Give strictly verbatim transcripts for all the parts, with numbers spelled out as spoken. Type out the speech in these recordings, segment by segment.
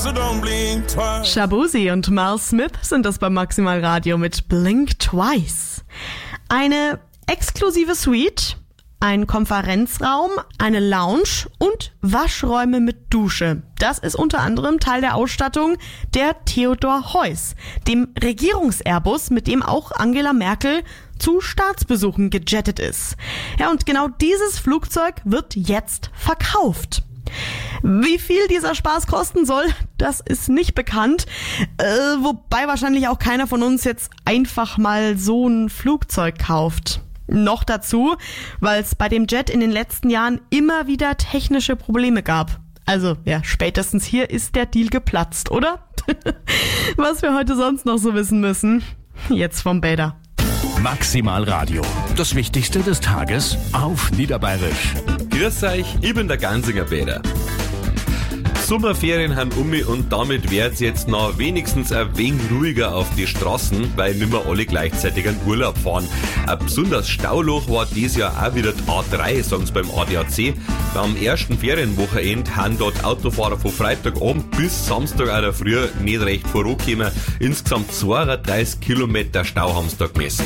so don't blink twice. Shaboozey und Miles Smith sind das beim Maximal Radio mit Blink Twice. Eine exklusive Suite, ein Konferenzraum, eine Lounge und Waschräume mit Dusche. Das ist unter anderem Teil der Ausstattung der Theodor Heuss, dem Regierungs-Airbus, mit dem auch Angela Merkel zu Staatsbesuchen gejettet ist. Ja, und genau dieses Flugzeug wird jetzt verkauft. Wie viel dieser Spaß kosten soll, das ist nicht bekannt. Äh, wobei wahrscheinlich auch keiner von uns jetzt einfach mal so ein Flugzeug kauft. Noch dazu, weil es bei dem Jet in den letzten Jahren immer wieder technische Probleme gab. Also, ja, spätestens hier ist der Deal geplatzt, oder? Was wir heute sonst noch so wissen müssen, jetzt vom Bäder. Maximal Radio. Das Wichtigste des Tages auf Niederbayerisch. Grüß euch, ich bin der Gansinger Bäder. Sommerferien haben um mich und damit wird's jetzt noch wenigstens ein wenig ruhiger auf die Straßen, weil nicht mehr alle gleichzeitig an Urlaub fahren. Ein besonders Stauloch war dieses Jahr auch wieder die A drei, sagen sie beim A D A C. Am ersten Ferienwochenende haben dort Autofahrer von Freitagabend bis Samstag auch der Früh nicht recht vorangekommen. Insgesamt zweiunddreißig Kilometer Stau haben sie da gemessen.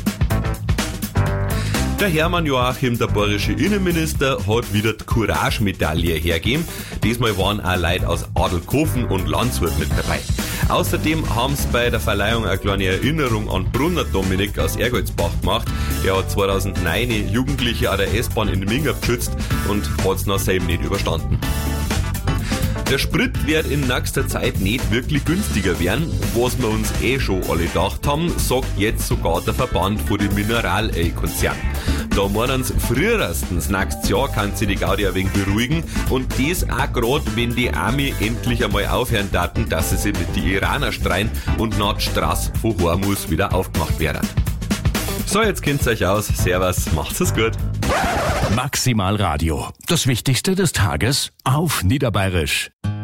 Der Hermann Joachim, der bayerische Innenminister, hat wieder die Courage-Medaille hergegeben. Diesmal waren auch Leute aus Adelkofen und Landshut mit dabei. Außerdem haben sie bei der Verleihung eine kleine Erinnerung an Brunner Dominik aus Ergoldsbach gemacht. Der hat zweitausendneun Jugendliche an der S-Bahn in Minga beschützt und hat es noch selber nicht überstanden. Der Sprit wird in nächster Zeit nicht wirklich günstiger werden. Was wir uns eh schon alle gedacht haben, sagt jetzt sogar der Verband von den Mineral-Öl-Konzernen. Da meinen sie, frühestens nächstes Jahr kann sich die Gaudi ein wenig beruhigen und das auch gerade, wenn die Army endlich einmal aufhören daten, dass sie sich mit den Iranern streiten und nach Straß von Hormuz wieder aufgemacht werden. So, jetzt kennt's euch aus. Servus, macht's es gut. Maximal Radio. Das Wichtigste des Tages auf Niederbayerisch.